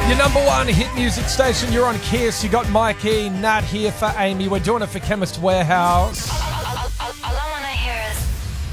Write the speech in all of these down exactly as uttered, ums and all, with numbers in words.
Your number one hit music station, you're on Kiss. You got Mikey, Nat here for Amy. We're doing it for Chemist Warehouse. All, all, all, all I want to hear is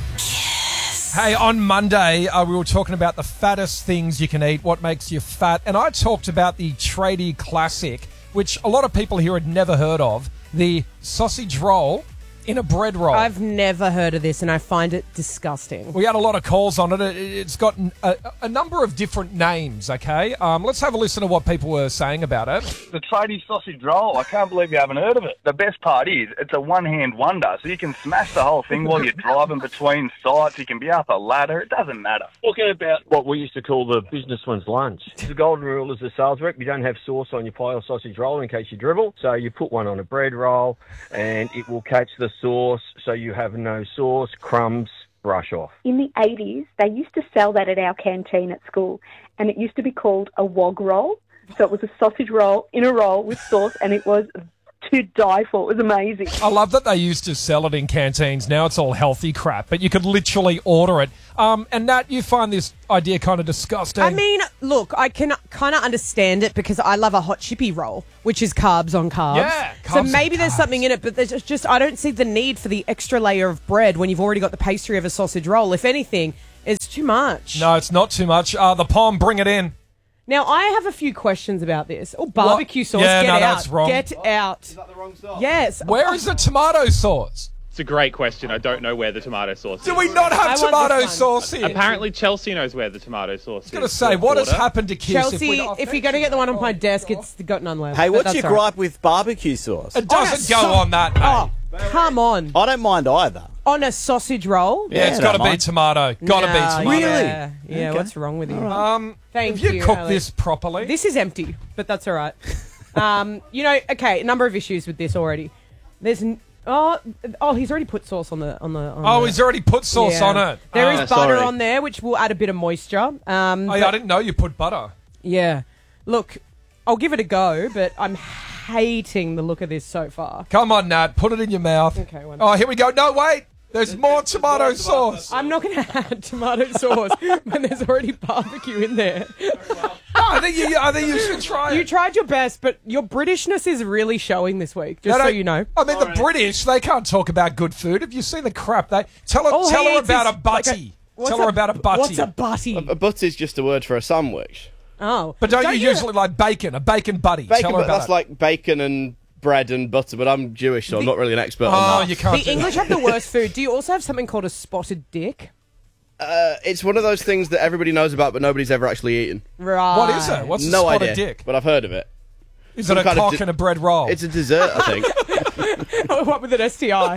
Kiss. Hey, on Monday, uh, we were talking about the fattest things you can eat, what makes you fat. And I talked about the tradie classic, which a lot of people here had never heard of, the sausage roll in a bread roll. I've never heard of this, and I find it disgusting. We had a lot of calls on it. it it's got a, a number of different names, okay? Um, let's have a listen to what people were saying about it. The tradie sausage roll, I can't believe you haven't heard of it. The best part is, it's a one-hand wonder, so you can smash the whole thing while you're driving between sites. You can be up a ladder. It doesn't matter. Talking about what we used to call the businessman's lunch. The golden rule is the sales rep. You don't have sauce on your pie or sausage roll in case you dribble. So you put one on a bread roll, and it will catch the sauce, so you have no sauce, crumbs, brush off. In the eighties, they used to sell that at our canteen at school, and it used to be called a wog roll. So it was a sausage roll in a roll with sauce, and it was to die for. It was amazing. I love that they used to sell it in canteens. Now it's all healthy crap, but you could literally order it. Um, and Nat, you find this idea kind of disgusting. I mean, look, I can kind of understand it because I love a hot chippy roll, which is carbs on carbs. Yeah, carbs so on maybe there's carbs. something in it, but there's just I don't see the need for the extra layer of bread when you've already got the pastry of a sausage roll. If anything, it's too much. No, it's not too much. Uh, the Pom, bring it in. Now, I have a few questions about this. Oh, barbecue What? sauce, Yeah, get no, out. that's wrong. Get out. Is that the wrong sauce? Yes. Where is the tomato sauce? It's a great question. I don't know where the tomato sauce is. Do we not I have want tomato this one. sauce here? Apparently Chelsea knows where the tomato sauce is. I was going to say, what has Order. happened to Kiss? Chelsea, we don't- if you're going to get the one on my desk, it's got none left. Hey, but what's that's your all right. gripe with barbecue sauce? It doesn't On a go sau- on that, mate. Oh, come on. I don't mind either. On a sausage roll? yeah, it's I got don't to be mind. tomato. Got to No, be tomato. Really? Yeah, yeah Okay. what's wrong with you? Um, Thank have you, you, cooked Alex. this properly? This is empty, but that's all right. um, you know, okay, a number of issues with this already. There's n- oh oh he's already put sauce on the on the. On oh, the, he's already put sauce yeah. on it. There Oh. is Oh, butter sorry. on there, which will add a bit of moisture. Um, Oh, yeah, I but- didn't know you put butter. yeah. Look, I'll give it a go, but I'm hating the look of this so far. Come on, Nat, put it in your mouth. Okay, one Oh, here we go. No, wait. There's more tomato sauce. I'm not going to add tomato sauce when there's already barbecue in there. No, I think you. I think you should try You it. tried your best, but your Britishness is really showing this week, just They so don't- you know. I mean, the British, they can't talk about good food. Have you seen the crap they tell her? All tell he her eats about is a butty. like a- what's tell her about a butty. What's a butty? A butt is just a word for a sandwich. Oh. but don't, you usually like bacon? A bacon buddy. Bacon, tell her but about that's it. like bacon and bread and butter, but I'm Jewish, so I'm not really an expert Oh, on that. you can't. The do English that. have the worst food. Do you also have something called a spotted dick? Uh, it's one of those things that everybody knows about, but nobody's ever actually eaten. Right. What is it? What's a no spotted idea, dick? but I've heard of it. Is some it a kind of cock di- and a bread roll? It's a dessert, I think. What with an S T I?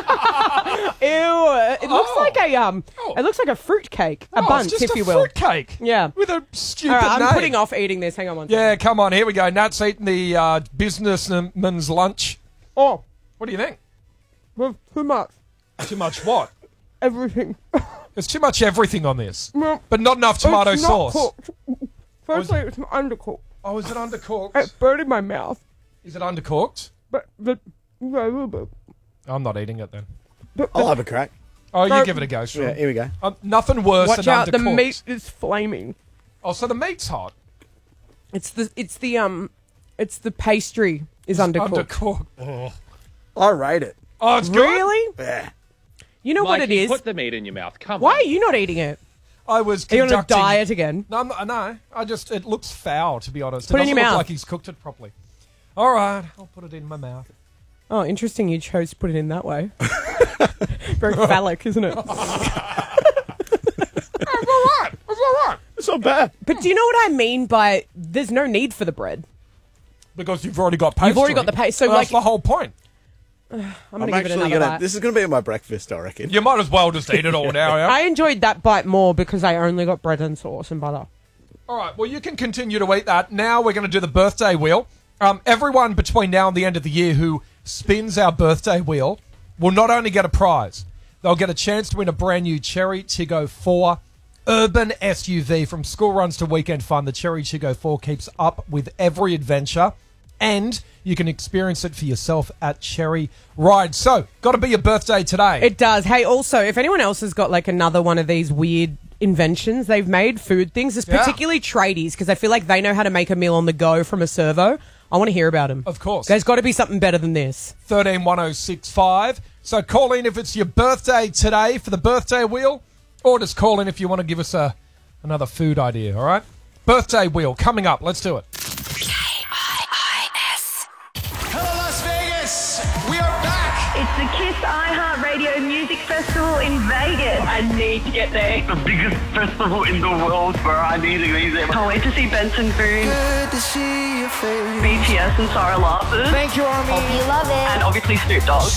Ew! It looks Oh. like a um. Oh. It looks like a fruit cake, a Oh, bunch, it's just if a you will. fruit cake. Yeah. With a stupid All right, I'm name. putting off eating this. Hang on one second. Yeah, come on. Here we go. Nat's eating the uh, businessman's lunch. Oh, What do you think? well, too much. Too much what? Everything. There's too much everything on this, Well, but not enough tomato it's not sauce. cooked. Firstly, it's undercooked. Oh, is it undercooked? It's burning my mouth. Is it undercooked? But the yeah, a little bit. I'm not eating it then. But, I'll have a crack. Oh, you No. give it a go, sure. Yeah, here we go. Um, nothing worse watch than out! The undercooked. meat is flaming. Oh, so the meat's hot. It's the it's the um it's the pastry is undercooked. Undercooked. Oh, I rate it. oh it's good. Really? Yeah. You know what Mikey, it is? put the meat in your mouth. Come Why on. are you not eating it? I was Are you on a conducting... diet again? No, I'm not, no. I just it looks foul to be honest. Put it it in doesn't your look mouth. like he's cooked it properly. All right, I'll put it in my mouth. Oh, interesting. You chose to put it in that way. Very phallic, isn't it? It's all right. It's all right. It's not bad. But do you know what I mean by there's no need for the bread? Because you've already got pastry. You've already got the pastry. So, Well, that's like, the whole point. I'm going I'm to give it actually another gonna. bite. This is gonna be my breakfast, I reckon. You might as well just eat it all now, yeah? I enjoyed that bite more because I only got bread and sauce and butter. All right, well, you can continue to eat that. Now we're going to do the birthday wheel. Um, everyone between now and the end of the year who spins our birthday wheel will not only get a prize, they'll get a chance to win a brand new Cherry Tiggo four urban S U V. From school runs to weekend fun, the Cherry Tiggo four keeps up with every adventure, and you can experience it for yourself at Cherry Ride. So, got to be your birthday today. It does. Hey, also, if anyone else has got like another one of these weird inventions they've made, food things, it's Yeah. particularly tradies, because I feel like they know how to make a meal on the go from a servo. I want to hear about them. Of course. There's got to be something better than this. thirteen one oh six five. So call in if it's your birthday today for the birthday wheel, or just call in if you want to give us a another food idea, all right? Birthday wheel coming up. Let's do it. Hello, Las Vegas! We are back! It's the KISS iHeartRadio Music Festival in Vegas. I need to get there. The biggest festival in the world, bro. I need to be there. Can't wait to see Benson Boone, Good to see your face. B T S and Sarah Larson. Thank you, Army. Hope you love it. And obviously Snoop Dogg.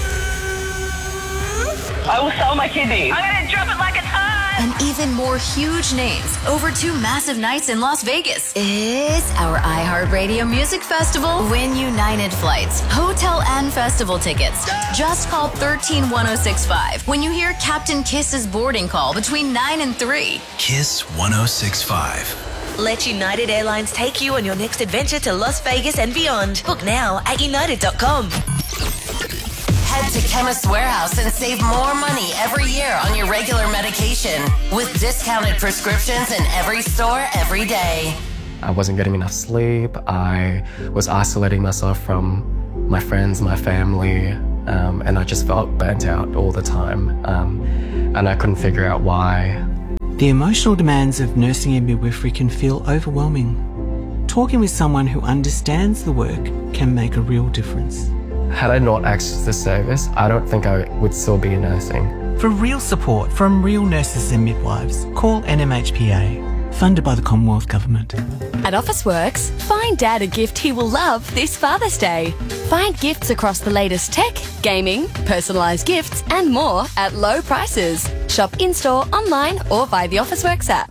I will sell my kidneys. I'm going to drop it like it's hot. And even more huge names over two massive nights in Las Vegas. It's our iHeartRadio Music Festival. Win United flights, hotel and festival tickets. Just call one three one oh six five when you hear Captain Kiss's boarding call between nine and three. Kiss one oh six five. Let United Airlines take you on your next adventure to Las Vegas and beyond. Book now at united dot com. Head to Chemist Warehouse and save more money every year on your regular medication with discounted prescriptions in every store every day. I wasn't getting enough sleep. I was isolating myself from my friends, my family, um, and I just felt burnt out all the time. Um, and I couldn't figure out why. The emotional demands of nursing and midwifery can feel overwhelming. Talking with someone who understands the work can make a real difference. Had I not accessed this service, I don't think I would still be nursing. For real support from real nurses and midwives, call N M H P A, funded by the Commonwealth Government. At Officeworks, find Dad a gift he will love this Father's Day. Find gifts across the latest tech, gaming, personalised gifts and more at low prices. Shop in-store, online or via the Officeworks app.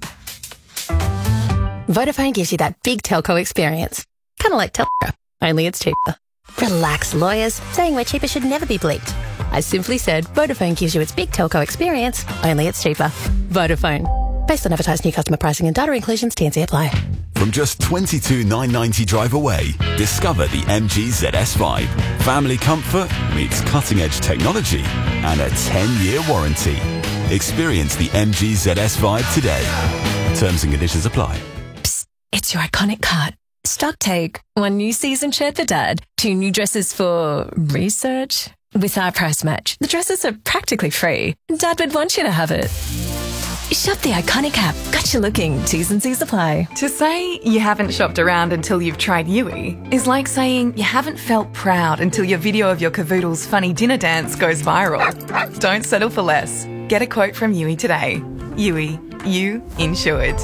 Vodafone gives you that big telco experience. Kind of like Telco, only it's cheaper. Relax, lawyers. Saying we're cheaper should never be bleeped. I simply said Vodafone gives you its big telco experience, only it's cheaper. Vodafone. Based on advertised new customer pricing and data inclusions, T and C apply. From just twenty-two thousand nine hundred ninety drive away, discover the M G Z S Vibe. Family comfort meets cutting-edge technology and a ten-year warranty. Experience the M G Z S Vibe today. Terms and conditions apply. Psst, it's your iconic cart. Stock take. One new season shirt for Dad. Two new dresses for research. With our price match, the dresses are practically free. Dad would want you to have it. Shop the iconic app. Got you looking. T's and C's apply. To say you haven't shopped around until you've tried Yui is like saying you haven't felt proud until your video of your cavoodle's funny dinner dance goes viral. Don't settle for less. Get a quote from Yui today. Yui, you insured.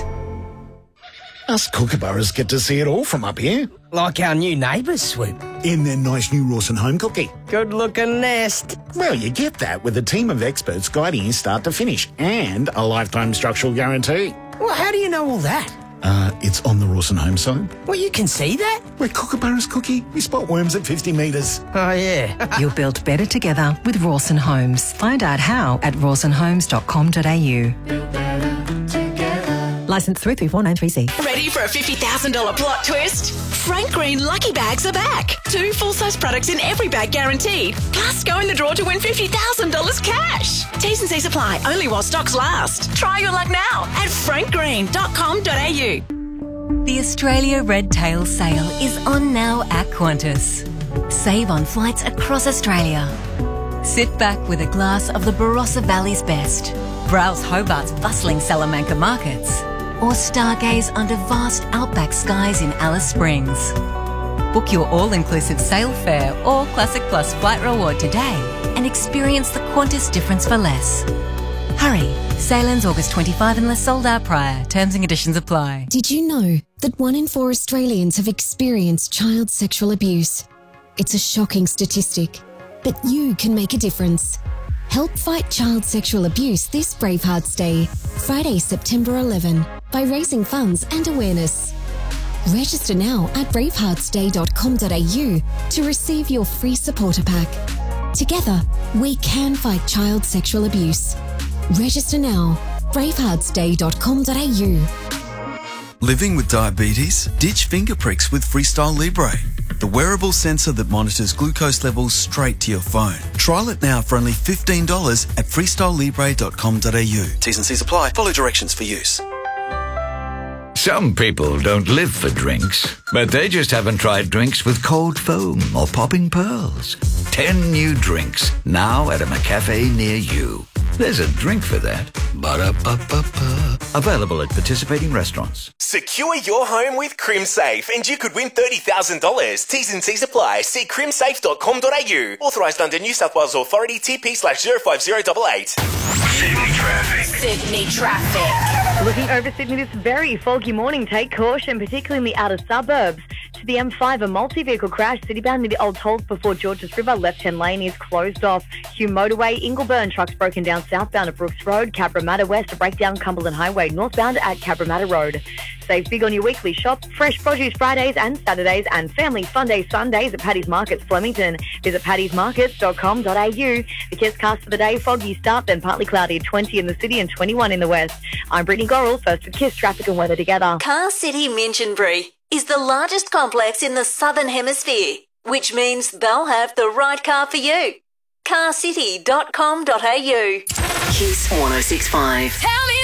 Us kookaburras get to see it all from up here. Like our new neighbours, Swoop. In their nice new Rawson home cookie. Good-looking nest. Well, you get that with a team of experts guiding you start to finish and a lifetime structural guarantee. Well, how do you know all that? Uh, it's on the Rawson home side. Well, you can see that? We're kookaburras cookie. We spot worms at fifty metres. Oh, yeah. You're built better together with Rawson Homes. Find out how at rawson homes dot com dot a u. Licence three three four nine three C. Ready for a fifty thousand dollars plot twist? Frank Green Lucky Bags are back. Two full-size products in every bag guaranteed. Plus, go in the draw to win fifty thousand dollars cash. T's and C's apply only while stocks last. Try your luck now at frank green dot com dot a u. The Australia Red Tail Sale is on now at Qantas. Save on flights across Australia. Sit back with a glass of the Barossa Valley's best. Browse Hobart's bustling Salamanca markets. Or stargaze under vast outback skies in Alice Springs. Book your all-inclusive sail fare or Classic Plus flight reward today and experience the Qantas difference for less. Hurry! Sail ends August twenty-fifth unless sold out prior. Terms and conditions apply. Did you know that one in four Australians have experienced child sexual abuse? It's a shocking statistic, but you can make a difference. Help fight child sexual abuse this Bravehearts Day, Friday, September eleventh, by raising funds and awareness. Register now at bravehearts day dot com dot a u to receive your free supporter pack. Together, we can fight child sexual abuse. Register now, bravehearts day dot com dot a u. Living with diabetes? Ditch finger pricks with Freestyle Libre, the wearable sensor that monitors glucose levels straight to your phone. Trial it now for only fifteen dollars at freestyle libre dot com dot a u. T's and C's apply. Follow directions for use. Some people don't live for drinks, but they just haven't tried drinks with cold foam or popping pearls. Ten new drinks, now at a McCafe near you. There's a drink for that. Ba-da-ba-ba-ba. Available at participating restaurants. Secure your home with CrimSafe and you could win thirty thousand dollars. T's and C's apply. See crim safe dot com dot a u. Authorised under New South Wales Authority T P slash zero five zero eight eight. Sydney traffic. Sydney traffic. Looking over Sydney this very foggy morning, take caution, particularly in the outer suburbs. To the M five, a multi-vehicle crash citybound near the Old Tolls before Georges River. Left-hand lane is closed off. Hume Motorway, Ingleburn, trucks broken down southbound at Brooks Road. Cabramatta West, a breakdown Cumberland Highway, northbound at Cabramatta Road. Save big on your weekly shop. Fresh produce Fridays and Saturdays and family fun days Sundays at Paddy's Markets, Flemington. Visit paddys markets dot com dot a u. The Kisscast for the day, foggy start, then partly cloudy, twenty in the city and twenty-one in the west. I'm Brittany Gorrell, first with Kiss Traffic and Weather together. Car City Minchinbury is the largest complex in the Southern Hemisphere, which means they'll have the right car for you. car city dot com dot a u. Kiss one oh six point five. Tell me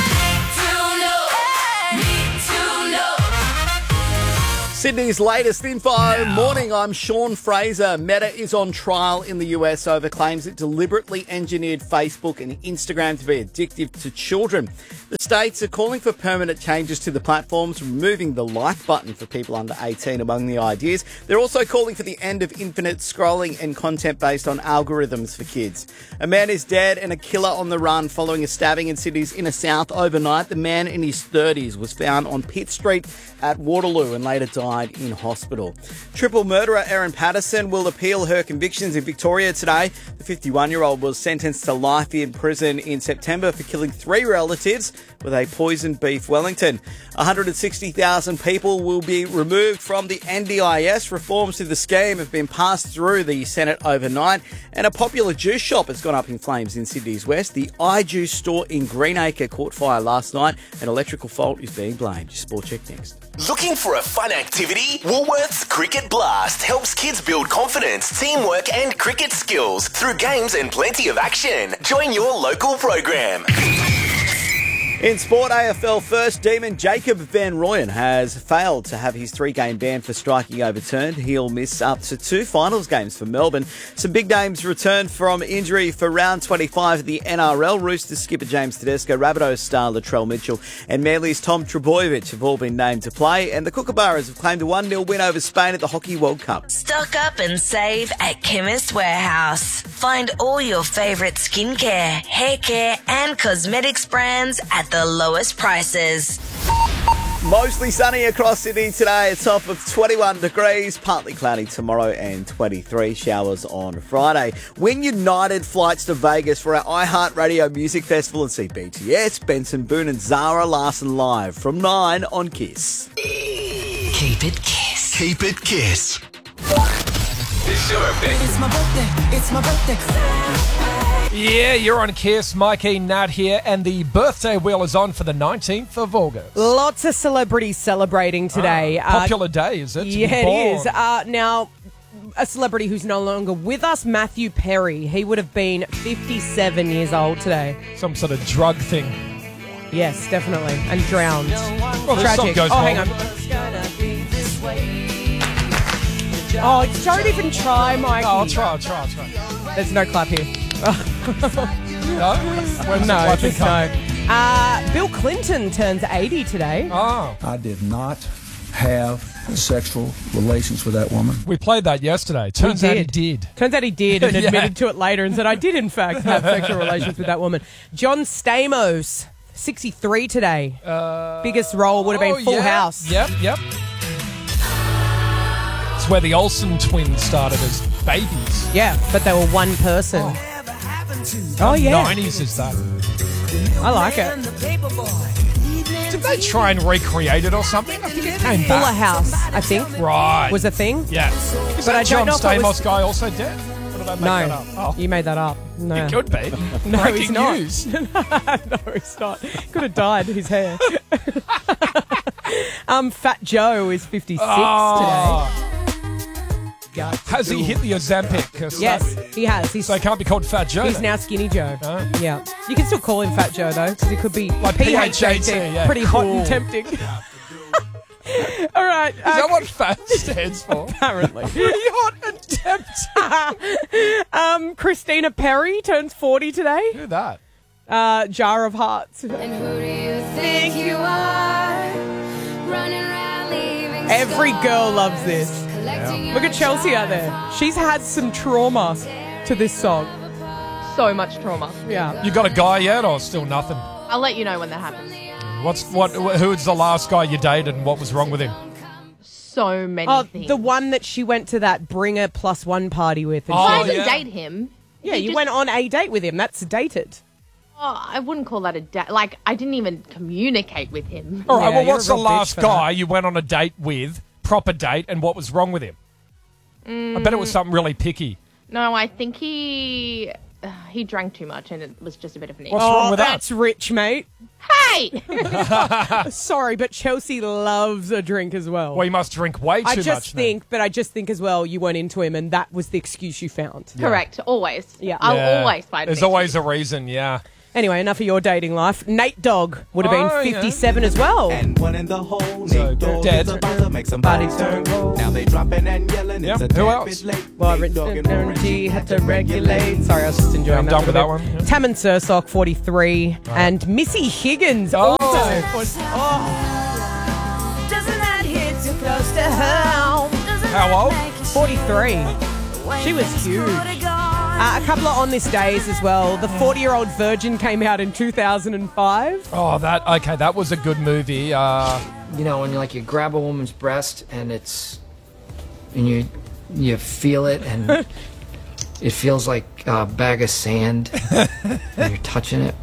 Sydney's latest info. Morning, I'm Sean Fraser. Meta is on trial in the U S over claims it deliberately engineered Facebook and Instagram to be addictive to children. The states are calling for permanent changes to the platforms, removing the like button for people under eighteen among the ideas. They're also calling for the end of infinite scrolling and content based on algorithms for kids. A man is dead and a killer on the run following a stabbing in Sydney's inner south overnight. The man in his thirties was found on Pitt Street at Waterloo and later died in hospital. Triple murderer Erin Patterson will appeal her convictions in Victoria today. The fifty-one-year-old was sentenced to life in prison in September for killing three relatives with a poisoned beef Wellington. one hundred sixty thousand people will be removed from the N D I S. Reforms to the scheme have been passed through the Senate overnight, and a popular juice shop has gone up in flames in Sydney's west. The iJuice store in Greenacre caught fire last night. An electrical fault is being blamed. Sport check next. Looking for a fun activity? Woolworths Cricket Blast helps kids build confidence, teamwork and cricket skills through games and plenty of action. Join your local program. In sport, A F L first demon Jacob Van Rooyen has failed to have his three-game ban for striking overturned. He'll miss up to two finals games for Melbourne. Some big names returned from injury for round twenty-five of the N R L. Roosters skipper James Tedesco, Rabbitohs star Latrell Mitchell and Manly's Tom Trbojevic have all been named to play. And the Kookaburras have claimed a one nil win over Spain at the Hockey World Cup. Stock up and save at Chemist Warehouse. Find all your favourite skincare, hair care and cosmetics brands at the lowest prices. Mostly sunny across Sydney today, a top of twenty-one degrees, partly cloudy tomorrow and twenty-three showers on Friday. Win United flights to Vegas for our iHeartRadio Music Festival and see B T S, Benson Boone and Zara Larsson live from nine on Kiss. Keep it Kiss. Keep it Kiss. It's your birthday. It's my birthday. It's my birthday. Yeah, you're on Kiss. Mikey Nat here, and the birthday wheel is on for the nineteenth of August. Lots of celebrities celebrating today. Ah, popular uh, day, is it? Yeah, it is. Uh, now, a celebrity who's no longer with us, Matthew Perry. He would have been fifty-seven years old today. Some sort of drug thing. Yes, definitely. And drowned. Well, this Tragic. song goes oh, wrong. hang on. Oh, don't even try, Mikey. Oh, I'll try, I'll try, I'll try. There's no clap here. No? When's no, the just no. Uh, Bill Clinton turns eighty today. Oh. I did not have sexual relations with that woman. We played that yesterday. Turns We out did. he did. Turns out he did and Yeah. admitted to it later and said, I did in fact have sexual relations with that woman. John Stamos, sixty-three today. Uh, Biggest role would have been oh, Full yeah. House. Yep, yep. It's where the Olsen twins started as babies. Yeah, but they were one person. Oh, Oh, yeah. nineties is that. I like it. Did they try and recreate it or something? I think it came Fuller back. House, I think. Right. Was a thing. Yeah. But Is that I John don't know if it Stamos was- guy also dead? Or did I make that No, up? Oh. you made that up. No. It could be. No, Breaking he's not. news. No, he's not. Could have dyed his hair. Um, Fat Joe is fifty-six Oh. today. Has he hit the Ozempic? 'Cause Yes, that- he has. He's so he can't be called Fat Joe. He's then? now Skinny Joe. Oh. Yeah. You can still call him Fat Joe, though, because he could be Like P H A T, P H A T, yeah. pretty hot and Cool. tempting. All right. Is that what fat stands for? Apparently. Pretty hot and tempting. um, Christina Perry turns forty today. Who that? Uh, Jar of Hearts. And who do you think you are? Running around leaving Every girl loves this. Yeah. Look at Chelsea out there. She's had some trauma to this song. So much trauma. Yeah. You got a guy yet, or still nothing? I'll let you know when that happens. What's what? Who's the last guy you dated, and what was wrong with him? So many Oh, things. the one that she went to that Bringer Plus One party with. And Oh, I she- didn't yeah. date him. yeah, He you just- went on a date with him. That's dated. Oh, I wouldn't call that a date. Like, I didn't even communicate with him. All right. Yeah, well, you're what's a the real bitch last for guy you went on a date with, proper date, and what was wrong with him? I bet it was something really picky. No, I think he uh, he drank too much, and it was just a bit of an issue. What's wrong with that? That's rich, mate. Hey! Sorry, but Chelsea loves a drink as well. Well, you must drink way too I much. just then. think, but I just think as well, you weren't into him, and that was the excuse you found. Correct, always. Yeah. I'll Yeah. always find There's an always a reason. Yeah. Anyway, enough of your dating life. Nate Dogg would have been Oh, yeah. fifty-seven as well. And one in the hole, So, Nate Dogg dead. is about to make somebody turn cold. Now they dropping and yelling. Yep. It's a Who tad else? bit late. Well, Nate Dogg and Orange G had to regulate. Sorry, I was just enjoying Yeah, I'm that. done little with that bit. one, yeah. Tammin Sursok, forty-three. And Missy Higgins Oh. also. Was, oh. Doesn't that hit too close to home? How old? forty-three. She was huge. Uh, a couple of On This Days as well. The forty-year-old Virgin came out in two thousand five. Oh, that okay. That was a good movie. Uh, You know, when you like you grab a woman's breast and it's and you you feel it and it feels like a bag of sand and you're touching it.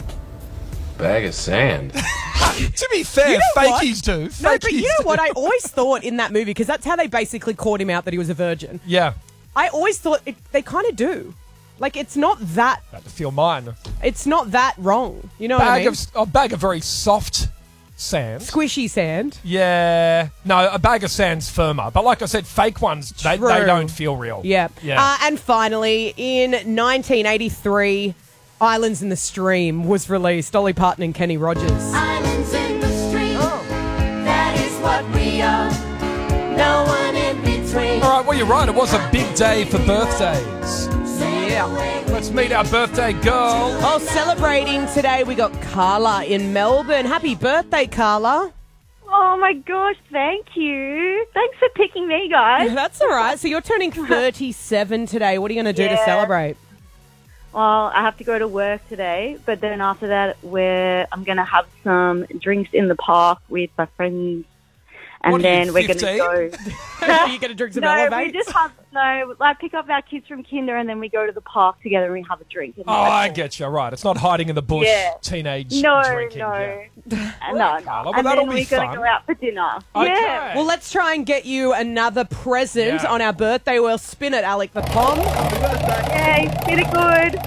Bag of sand. to be fair, You know what? fakies do. No, but Fakies you know do. what? I always thought in that movie, because that's how they basically caught him out that he was a virgin. Yeah. I always thought it, they kind of do. Like, it's not that, Had to feel mine. it's not that wrong. You know what I Bag mean? of a bag of very soft sand. Squishy sand. Yeah. No, a bag of sand's firmer. But like I said, fake ones, they, they True. don't feel real. Yeah. Yeah. Uh, and finally, in nineteen eighty-three, Islands in the Stream was released. Dolly Parton and Kenny Rogers. Islands in the stream. That is what we are. No one in between. All right, well, you're right. It was a big day for birthdays. Yeah. Let's meet our birthday girl. Oh, celebrating today, we got Carla in Melbourne. Happy birthday, Carla. Oh my gosh, thank you. Thanks for picking me, guys. That's all right. So you're turning thirty-seven today. What are you going to do to Yeah. celebrate? Well, I have to go to work today, but then after that, we're, I'm going to have some drinks in the park with my friends. And What are you, then we're going to fifteen? go. Are you going to drink some no, Elevate? we just have no. Like pick up our kids from kinder, and then we go to the park together and we have a drink. And Oh, I get you. Right. It's not hiding in the bush, Yeah. teenage no, drinking. no, Yeah. Uh, no, no. Carla, well, and that'll then be we're going fun. to go out for dinner. Okay. Yeah. Well, let's try and get you another present Yeah. on our birthday. We'll spin it, Alec the Pom. Yay, hit it good.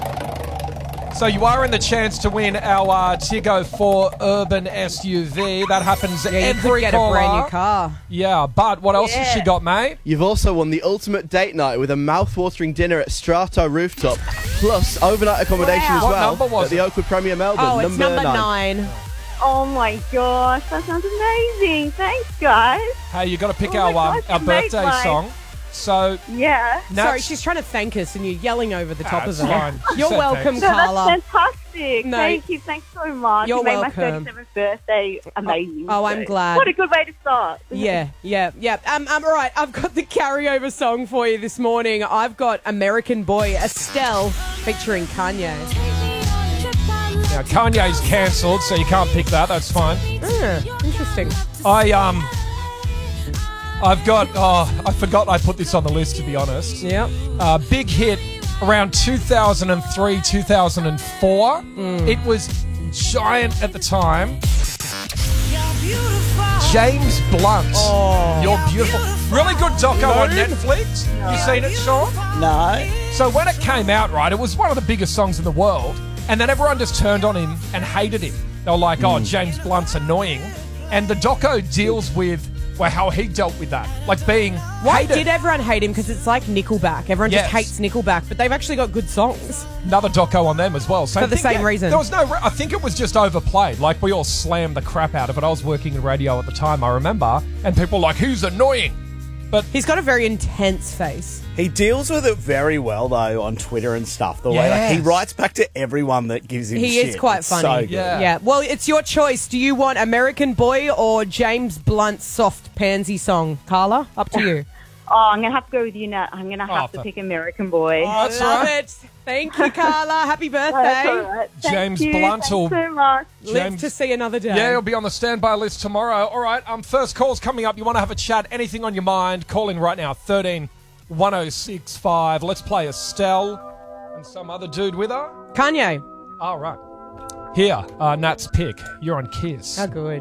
So you are in the chance to win our uh, Tiggo four Urban S U V. That happens Yeah, you every could get a caller. brand new car. Yeah, but what else has she Yeah. got, mate? You've also won the ultimate date night with a mouth-watering dinner at Strato Rooftop, plus overnight accommodation Wow. as What well number was at the it? Oakwood Premier Melbourne. Oh, it's number nine. nine. Oh my gosh, that sounds amazing. Thanks, guys. Hey, you got to pick Oh our my um, gosh, our you made birthday mine. song. So Yeah. Nat- Sorry, she's trying to thank us and you're yelling over the top Ah, of it's her. fine. She You're said welcome, thanks. No, Carla. that's fantastic. No. Thank you. Thanks so much. You're you made welcome. my thirty-seventh birthday amazing. Oh, I'm So, glad. What a good way to start. Yeah, yeah, yeah. Um, um, all right, I've got the carryover song for you this morning. I've got American Boy Estelle featuring Kanye. now Kanye's cancelled, so you can't pick that. That's fine. Ah, interesting. I um, I've got. Oh, I forgot I put this on the list. To be honest. Yep. Uh, big hit around two thousand three, two thousand four. Mm. It was giant at the time. James Blunt. Oh. You're beautiful. Really good doco on Netflix. You seen it, Sean? No. So when it came out, right, it was one of the biggest songs in the world, and then everyone just turned on him and hated him. They were like, oh, James Blunt's annoying. And the doco deals with well, how he dealt with that. Like being Why hated. did everyone hate him? Because it's like Nickelback. Everyone Yes. just hates Nickelback, but they've actually got good songs. Another doco on them as well. For the thing, same yeah. reason. There was no. Re- I think it was just overplayed. Like we all slammed the crap out of it. I was working in radio at the time, I remember, and people were like, "Who's annoying?" But he's got a very intense face. He deals with it very well, though, on Twitter and stuff. The way like, he Yes. writes back to everyone that gives him He shit. is quite It's funny. So good. yeah. Well, it's your choice. Do you want American Boy or James Blunt's soft pansy song? Carla, up to you. Oh, I'm going to have to go with you, Nat. I'm going to have Oh, to for- pick American Boy. I love it. Thank you, Carla. Happy birthday. That's all right. Thank James you. Blunt Thanks will- so much. Live to see another day. Yeah, he'll be on the standby list tomorrow. All right, um, first call's coming up. You want to have a chat? Anything on your mind? Call in right now. thirteen one oh six five. Let's play Estelle and some other dude with her. Kanye. All right. Here, uh, Nat's pick. You're on Kiss. How good.